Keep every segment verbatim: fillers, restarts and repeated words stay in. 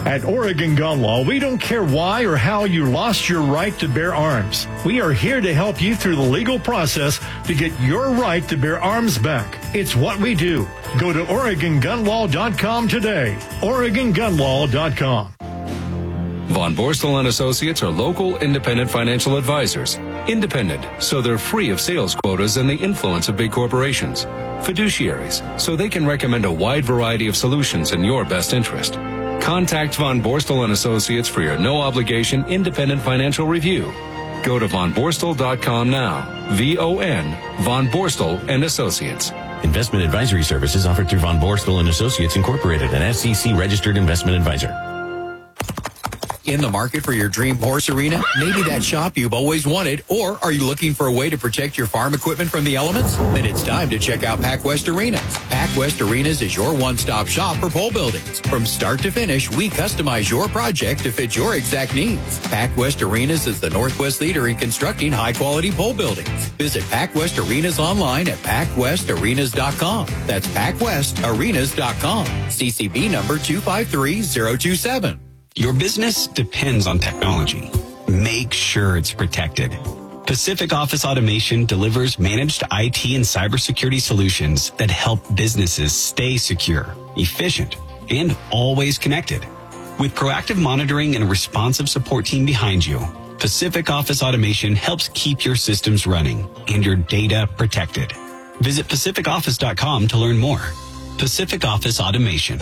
At Oregon Gun Law, we don't care why or how you lost your right to bear arms. We are here to help you through the legal process to get your right to bear arms back. It's what we do. Go to Oregon Gun Law dot com today. Oregon Gun Law dot com. Von Borstel and Associates are local independent financial advisors. Independent, so they're free of sales quotas and the influence of big corporations. Fiduciaries, so they can recommend a wide variety of solutions in your best interest. Contact Von Borstel and Associates for your no-obligation independent financial review. Go to von borstel dot com now. V O N, Von Borstel and Associates. Investment advisory services offered through Von Borstel and Associates Incorporated, an S E C-registered investment advisor. In the market for your dream horse arena? Maybe that shop you've always wanted, or are you looking for a way to protect your farm equipment from the elements? Then it's time to check out PacWest Arenas. PacWest Arenas is your one-stop shop for pole buildings. From start to finish, we customize your project to fit your exact needs. PacWest Arenas is the Northwest leader in constructing high-quality pole buildings. Visit PacWest Arenas online at pac west arenas dot com. That's pac west arenas dot com. C C B number two five three zero two seven. Your business depends on technology. Make sure it's protected. Pacific Office Automation delivers managed I T and cybersecurity solutions that help businesses stay secure, efficient, and always connected. With proactive monitoring and a responsive support team behind you, Pacific Office Automation helps keep your systems running and your data protected. Visit pacific office dot com to learn more. Pacific Office Automation.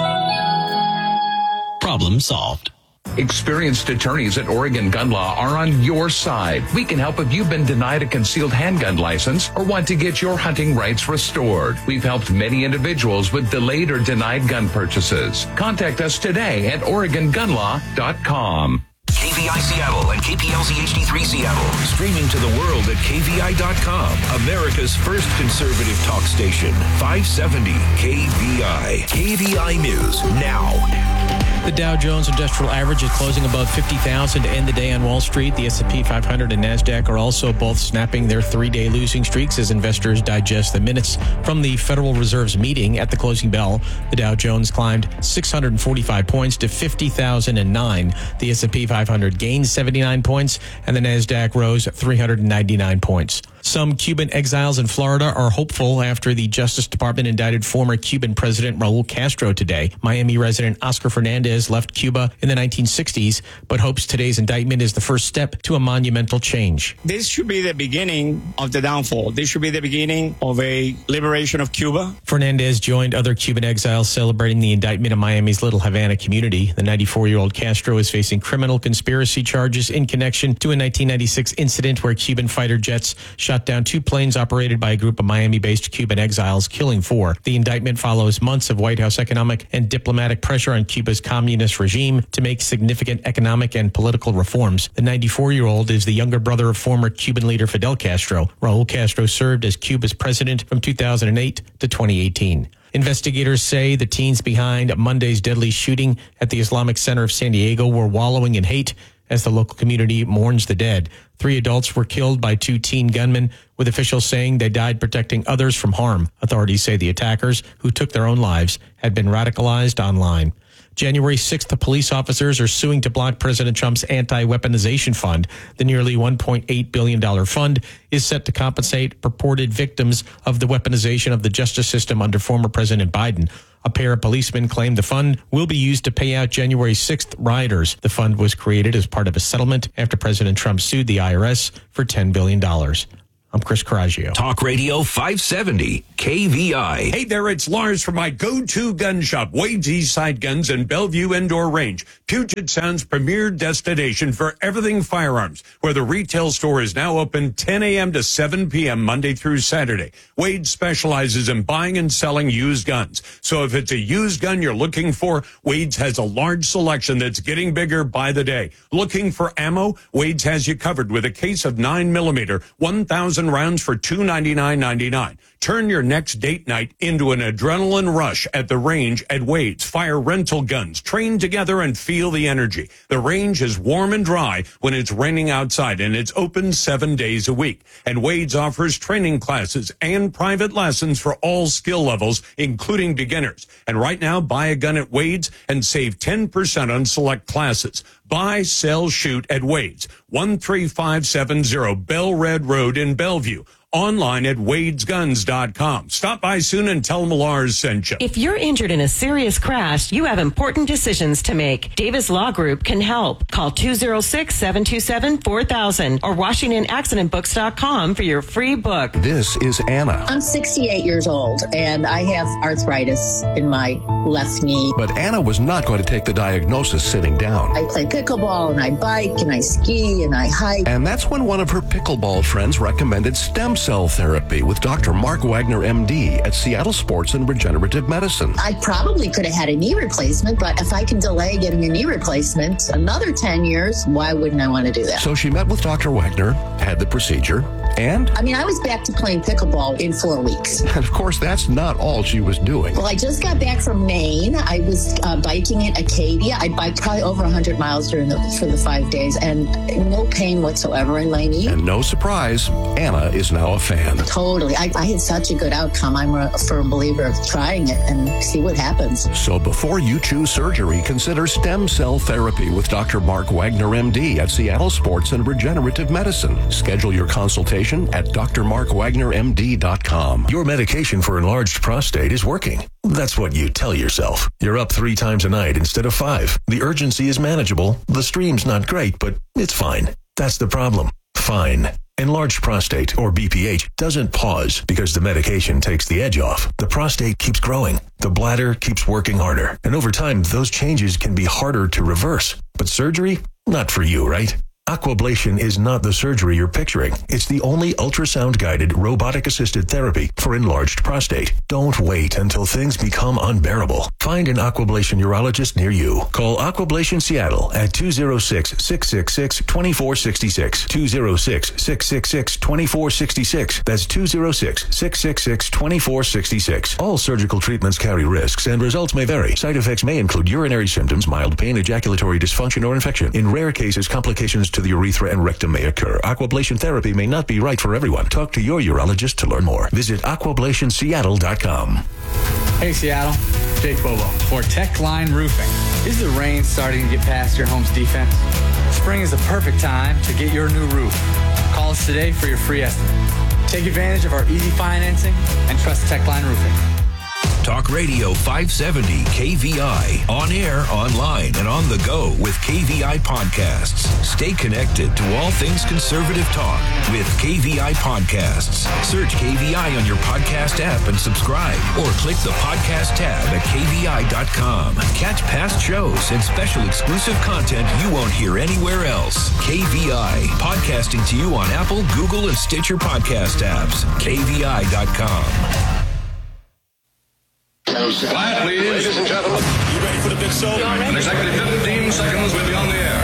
Problem solved. Experienced attorneys at Oregon Gun Law are on your side. We can help if you've been denied a concealed handgun license or want to get your hunting rights restored. We've helped many individuals with delayed or denied gun purchases. Contact us today at Oregon Gun Law dot com. K V I Seattle and K P L Z H D three Seattle. Streaming to the world at K V I dot com. America's first conservative talk station. five seventy K V I. K V I News now. The Dow Jones Industrial Average is closing above fifty thousand to end the day on Wall Street. The S and P five hundred and NASDAQ are also both snapping their three-day losing streaks as investors digest the minutes from the Federal Reserve's meeting. At the closing bell, the Dow Jones climbed six hundred forty-five points to fifty thousand nine. The S and P five hundred gained seventy-nine points, and the NASDAQ rose three hundred ninety-nine points. Some Cuban exiles in Florida are hopeful after the Justice Department indicted former Cuban President Raul Castro today. Miami resident Oscar Fernandez left Cuba in the nineteen sixties, but hopes today's indictment is the first step to a monumental change. This should be the beginning of the downfall. This should be the beginning of a liberation of Cuba. Fernandez joined other Cuban exiles celebrating the indictment of Miami's Little Havana community. The ninety-four-year-old Castro is facing criminal conspiracy charges in connection to a nineteen ninety-six incident where Cuban fighter jets shot down two planes operated by a group of Miami-based Cuban exiles, killing four. The indictment follows months of White House economic and diplomatic pressure on Cuba's communist regime to make significant economic and political reforms. The ninety-four-year-old is the younger brother of former Cuban leader Fidel Castro. Raul Castro served as Cuba's president from two thousand eight to twenty eighteen. Investigators say the teens behind Monday's deadly shooting at the Islamic Center of San Diego were wallowing in hate as the local community mourns the dead. Three adults were killed by two teen gunmen, with officials saying they died protecting others from harm. Authorities say the attackers, who took their own lives, had been radicalized online. January sixth, the police officers are suing to block President Trump's anti-weaponization fund. The nearly one point eight billion dollars fund is set to compensate purported victims of the weaponization of the justice system under former President Biden. A pair of policemen claim the fund will be used to pay out January sixth rioters. The fund was created as part of a settlement after President Trump sued the I R S for ten billion dollars. I'm Chris Coraggio. Talk Radio five seventy K V I. Hey there, it's Lars from my go-to gun shop, Wade's Eastside Guns in Bellevue Indoor Range, Puget Sound's premier destination for everything firearms, where the retail store is now open ten a.m. to seven p.m. Monday through Saturday. Wade specializes in buying and selling used guns. So if it's a used gun you're looking for, Wade's has a large selection that's getting bigger by the day. Looking for ammo? Wade's has you covered with a case of nine millimeter, one thousand seven rounds for two hundred ninety-nine dollars and ninety-nine cents. Turn your next date night into an adrenaline rush at the range at Wade's Fire Rental Guns. Train together and feel the energy. The range is warm and dry when it's raining outside, and it's open seven days a week. And Wade's offers training classes and private lessons for all skill levels, including beginners. And right now, buy a gun at Wade's and save ten percent on select classes. Buy, sell, shoot at Wade's, one three five seven zero Bell Red Road in Bellevue. Online at wades guns dot com. Stop by soon and tell them Lars sent you. If you're injured in a serious crash, you have important decisions to make. Davis Law Group can help. Call two oh six, seven two seven, four thousand or washington accident books dot com for your free book. This is Anna. I'm sixty-eight years old, and I have arthritis in my left knee. But Anna was not going to take the diagnosis sitting down. I play pickleball, and I bike, and I ski, and I hike. And that's when one of her pickleball friends recommended stem cell therapy with Doctor Mark Wagner, M D, at Seattle Sports and Regenerative Medicine. I probably could have had a knee replacement, but if I can delay getting a knee replacement another ten years, why wouldn't I want to do that? So she met with Doctor Wagner, had the procedure, and... I mean, I was back to playing pickleball in four weeks. And of course, that's not all she was doing. Well, I just got back from Maine. I was uh, biking in Acadia. I biked probably over one hundred miles during the, for the five days, and no pain whatsoever in my knee. And no surprise, Anna is now a fan. Totally. I, I had such a good outcome. I'm a firm believer of trying it and see what happens. So before you choose surgery, consider stem cell therapy with Doctor Mark Wagner, M D, at Seattle Sports and Regenerative Medicine. Schedule your consultation at d r mark wagner m d dot com. Your medication for enlarged prostate is working. That's what you tell yourself. You're up three times a night instead of five. The urgency is manageable. The stream's not great, but it's fine. That's the problem. Fine. Enlarged prostate, or B P H, doesn't pause because the medication takes the edge off. The prostate keeps growing. The bladder keeps working harder. And over time, those changes can be harder to reverse. But surgery? Not for you, right? Aquablation is not the surgery you're picturing. It's the only ultrasound-guided, robotic-assisted therapy for enlarged prostate. Don't wait until things become unbearable. Find an Aquablation urologist near you. Call Aquablation Seattle at two oh six, six six six, two four six six, two oh six, six six six, two four six six. That's two oh six, six six six, two four six six. All surgical treatments carry risks, and results may vary. Side effects may include urinary symptoms, mild pain, ejaculatory dysfunction, or infection. In rare cases, complications to the urethra and rectum may occur. Aquablation therapy may not be right for everyone. Talk to your urologist to learn more. Visit aquablation seattle dot com. Hey Seattle, Jake Bobo for Techline Roofing. Is the rain starting to get past your home's defense? Spring is the perfect time to get your new roof. Call us today for your free estimate. Take advantage of our easy financing and trust Techline Roofing. Talk Radio five seventy K V I. On air, online, and on the go with K V I Podcasts. Stay connected to all things conservative talk with K V I Podcasts. Search K V I on your podcast app and subscribe, or click the podcast tab at K V I dot com. Catch past shows and special exclusive content you won't hear anywhere else. K V I. Podcasting to you on Apple, Google, and Stitcher podcast apps. K V I dot com. Quiet, please. Ladies and gentlemen. You ready for the big show? In exactly fifteen seconds, we'll be on the air.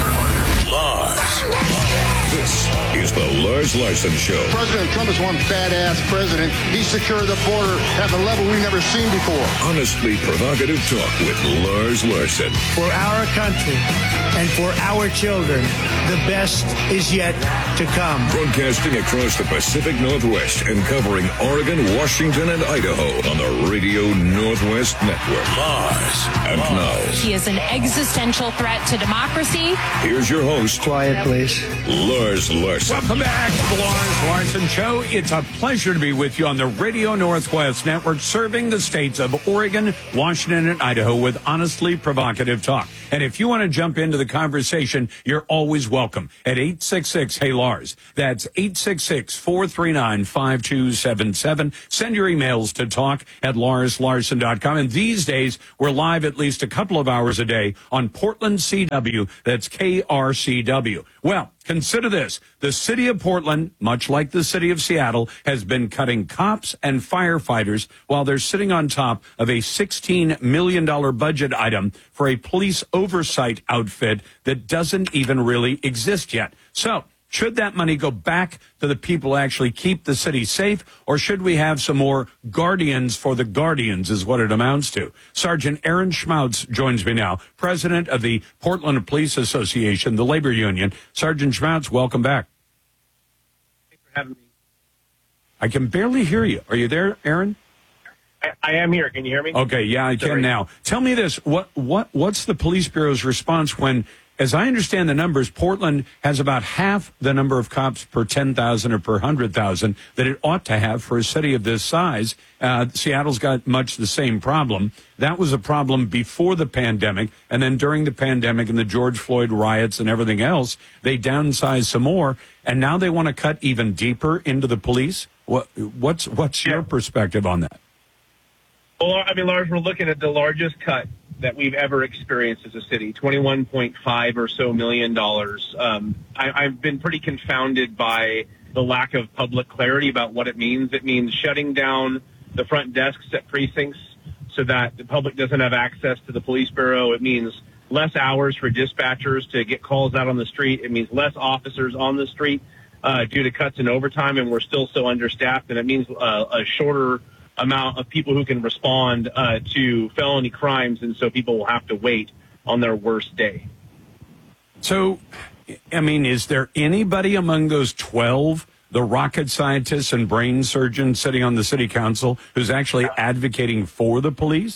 Lars. This is the Lars Larson Show. President Trump is one badass president. He secured the border at the level we've never seen before. Honestly provocative talk with Lars Larson. For our country and for our children, the best is yet to come. Broadcasting across the Pacific Northwest and covering Oregon, Washington, and Idaho on the Radio Northwest Network. Lars. And now. He is an existential threat to democracy. Here's your host. Quiet, please. Lars Larson. Welcome back to the Lars Larson Show. It's a pleasure to be with you on the Radio Northwest Network, serving the states of Oregon, Washington, and Idaho with honestly provocative talk. And if you want to jump into the conversation, you're always welcome at eight six six, hey Lars. That's eight six six, four three nine, five two seven seven. Send your emails to talk at lars larson dot com. And these days, we're live at least a couple of hours a day on Portland C W. That's K R C W. Well, consider this. The city of Portland, much like the city of Seattle, has been cutting cops and firefighters while they're sitting on top of a sixteen million dollars budget item for a police oversight outfit that doesn't even really exist yet. So Should that money go back to the people who actually keep the city safe, or should we have some more guardians for the guardians is what it amounts to? Sergeant Aaron Schmautz joins me now, president of the Portland Police Association, the labor union. Sergeant Schmautz, welcome back. Thanks for having me. I can barely hear you. Are you there, Aaron? I, I am here. Can you hear me? Okay, yeah, I Sorry. can now. Tell me this. What what what's the police bureau's response when, as I understand the numbers, Portland has about half the number of cops per ten thousand or per one hundred thousand that it ought to have for a city of this size. Uh, Seattle's got much the same problem. That was a problem before the pandemic, and then during the pandemic and the George Floyd riots and everything else, they downsized some more, and now they want to cut even deeper into the police. What, what's what's your perspective on that? Well, I mean, Lars, we're looking at the largest cut that we've ever experienced as a city, twenty-one point five or so million dollars. Um, I, I've been pretty confounded by the lack of public clarity about what it means. It means shutting down the front desks at precincts so that the public doesn't have access to the police bureau. It means less hours for dispatchers to get calls out on the street. It means less officers on the street uh, due to cuts in overtime, and we're still so understaffed. And it means uh, a shorter amount of people who can respond uh, to felony crimes, and so people will have to wait on their worst day. So, I mean, is there anybody among those twelve, the rocket scientists and brain surgeons sitting on the city council, who's actually advocating for the police?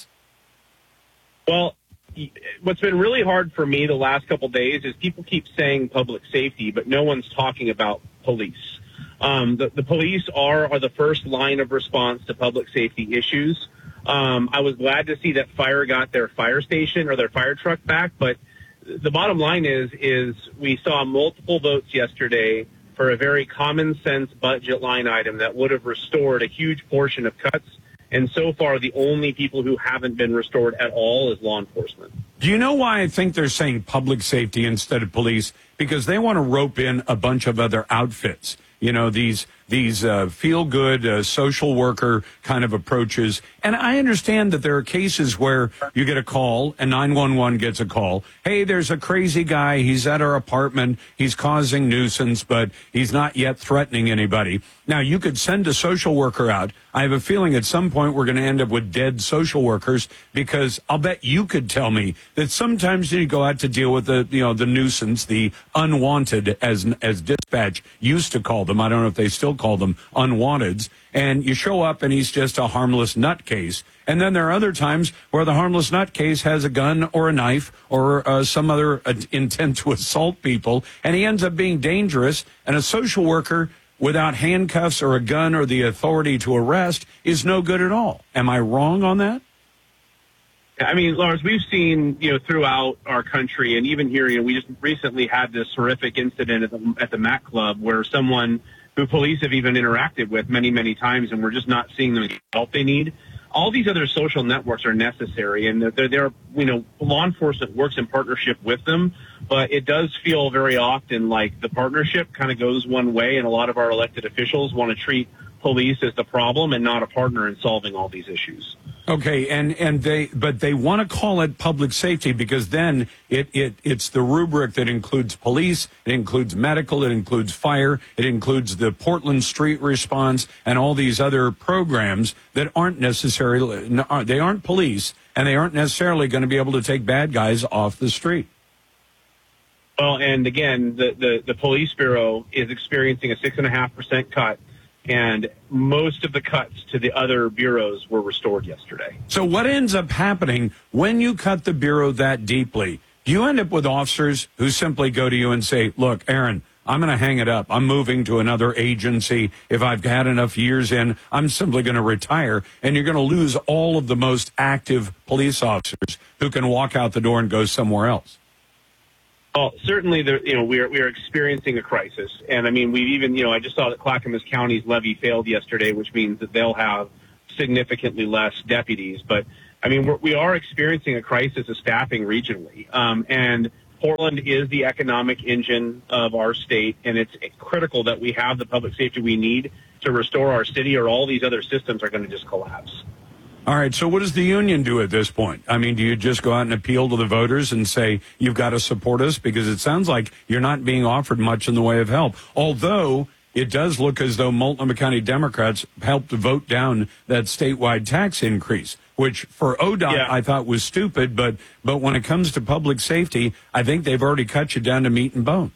Well, what's been really hard for me the last couple days is people keep saying public safety, but no one's talking about police. Um, the, the police are, are the first line of response to public safety issues. Um, I was glad to see that fire got their fire station or their fire truck back, but the bottom line is, is we saw multiple votes yesterday for a very common sense budget line item that would have restored a huge portion of cuts. And so far, the only people who haven't been restored at all is law enforcement. Do you know why I think they're saying public safety instead of police? Because they want to rope in a bunch of other outfits. You know, these these uh, feel-good uh, social worker kind of approaches. And I understand that there are cases where you get a call and nine one one gets a call. Hey, there's a crazy guy. He's at our apartment. He's causing nuisance, but he's not yet threatening anybody. Now, you could send a social worker out. I have a feeling at some point we're going to end up with dead social workers, because I'll bet you could tell me that sometimes you go out to deal with the, you know, the nuisance, the unwanted, as as dispatch used to call them. I don't know if they still call them unwanteds. And you show up and he's just a harmless nutcase. And then there are other times where the harmless nutcase has a gun or a knife or uh, some other uh, intent to assault people, and he ends up being dangerous. And a social worker without handcuffs or a gun or the authority to arrest is no good at all. Am I wrong on that? I mean, Lars, we've seen, you know, throughout our country, and even here, you know, we just recently had this horrific incident at the, at the Mac Club where someone who police have even interacted with many, many times, and we're just not seeing them get the help they need. All these other social networks are necessary, and they're, they're, you know, law enforcement works in partnership with them, but it does feel very often like the partnership kind of goes one way, and a lot of our elected officials want to treat police as the problem and not a partner in solving all these issues. Okay, and, and they but they want to call it public safety because then it, it it's the rubric that includes police, it includes medical, it includes fire, it includes the Portland Street Response and all these other programs that aren't necessarily, they aren't police, and they aren't necessarily going to be able to take bad guys off the street. Well, and again, the, the, the police bureau is experiencing a six point five percent cut, and most of the cuts to the other bureaus were restored yesterday. So what ends up happening when you cut the bureau that deeply? Do you end up with officers who simply go to you and say, look, Aaron, I'm going to hang it up. I'm moving to another agency. If I've had enough years in, I'm simply going to retire. And you're going to lose all of the most active police officers who can walk out the door and go somewhere else. Well, certainly, there, you know, we are we are experiencing a crisis, and I mean, we've even, you know, I just saw that Clackamas County's levy failed yesterday, which means that they'll have significantly less deputies. But I mean, we're, we are experiencing a crisis of staffing regionally, um, and Portland is the economic engine of our state, and it's critical that we have the public safety we need to restore our city, or all these other systems are going to just collapse. All right, so what does the union do at this point? I mean, do you just go out and appeal to the voters and say, you've got to support us? Because it sounds like you're not being offered much in the way of help. Although it does look as though Multnomah County Democrats helped to vote down that statewide tax increase, which for O D O T yeah. I thought was stupid. But, but when it comes to public safety, I think they've already cut you down to meat and bone.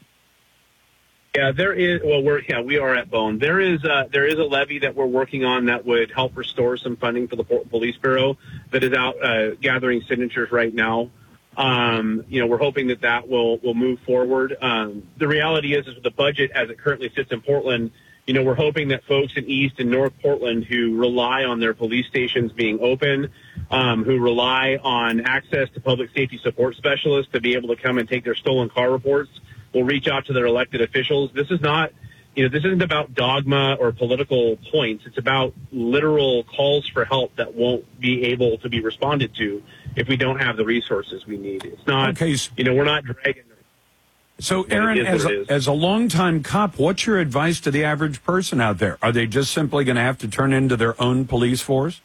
Yeah, there is. Well, we're yeah, we are at bone. There is uh, there is a levy that we're working on that would help restore some funding for the Portland Police Bureau that is out uh, gathering signatures right now. Um, you know, we're hoping that that will will move forward. Um, the reality is, is with the budget as it currently sits in Portland, you know, we're hoping that folks in East and North Portland who rely on their police stations being open, um, who rely on access to public safety support specialists to be able to come and take their stolen car reports, will reach out to their elected officials. This is not, you know, this isn't about dogma or political points. It's about literal calls for help that won't be able to be responded to if we don't have the resources we need. It's not, okay. you know, we're not dragging. So, Aaron, as a, as a longtime cop, what's your advice to the average person out there? Are they just simply going to have to turn into their own police force?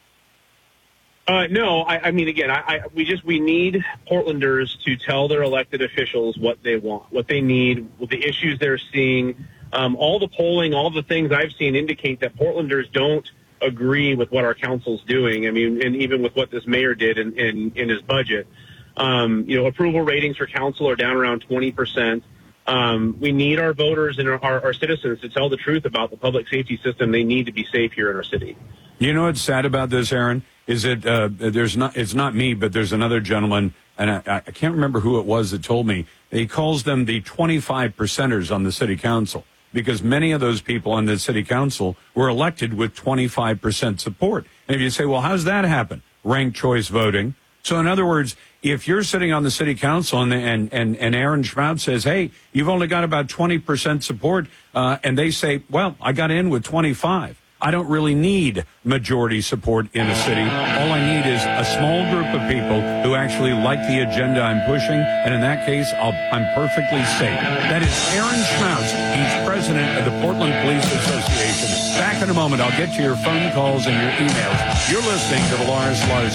Uh, no, I, I mean, again, I, I, we just we need Portlanders to tell their elected officials what they want, what they need, what the issues they're seeing. Um, all the polling, all the things I've seen indicate that Portlanders don't agree with what our council's doing. I mean, and even with what this mayor did in, in, in his budget. Um, you know, approval ratings for council are down around twenty percent. Um, we need our voters and our, our, our citizens to tell the truth about the public safety system. They need to be safe here in our city. You know what's sad about this, Aaron? Is it uh, there's not it's not me, but there's another gentleman, and I, I can't remember who it was that told me. He calls them the twenty-five percenters on the city council because many of those people on the city council were elected with twenty-five percent support. And if you say, well, how's that happen? Ranked choice voting. So in other words, if you're sitting on the city council and and and, and Aaron Schmaut says, hey, you've only got about twenty percent support, uh, and they say, well, I got in with twenty-five. I don't really need majority support in a city. All I need is a small group of people who actually like the agenda I'm pushing, and in that case, I'll, I'm perfectly safe. That is Aaron Schmautz. He's president of the Portland Police Association. Back in a moment, I'll get to your phone calls and your emails. You're listening to the Lars Larson